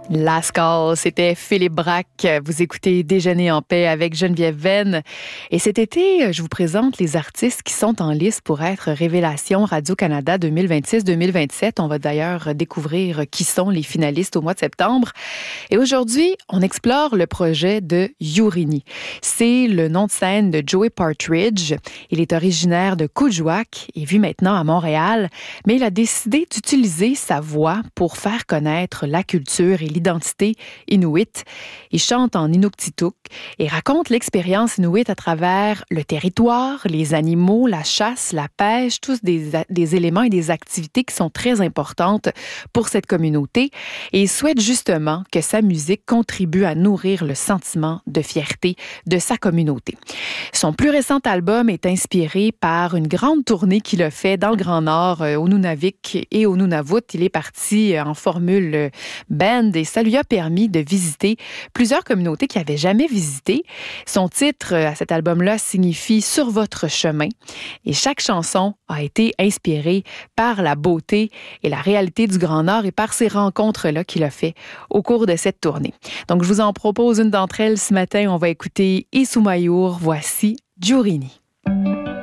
Last Call, c'était Philippe Braque. Vous écoutez Déjeuner en paix avec Geneviève Venn. Et cet été, je vous présente les artistes qui sont en liste pour être Révélation Radio-Canada 2026-2027. On va d'ailleurs découvrir qui sont les finalistes au mois de septembre. Et aujourd'hui, on explore le projet de Yourini. C'est le nom de scène de Joey Partridge. Il est originaire de Kuujjuaq et vit maintenant à Montréal, mais il a décidé d'utiliser sa voix pour faire connaître la culture et l'identité inuit. Il chante en inuktitut et raconte l'expérience inuit à travers le territoire, les animaux, la chasse, la pêche, tous des éléments et des activités qui sont très importantes pour cette communauté. Et il souhaite justement que sa musique contribue à nourrir le sentiment de fierté de sa communauté. Son plus récent album est inspiré par une grande tournée qu'il a fait dans le Grand Nord, au Nunavik et au Nunavut. Il est parti en formule band et ça lui a permis de visiter plusieurs communautés qu'il n'avait jamais visitées. Son titre à cet album-là signifie « Sur votre chemin » et chaque chanson a été inspirée par la beauté et la réalité du Grand Nord et par ces rencontres-là qu'il a fait au cours de cette tournée. Donc, je vous en propose une d'entre elles ce matin. On va écouter Isumayur. Voici Yourini.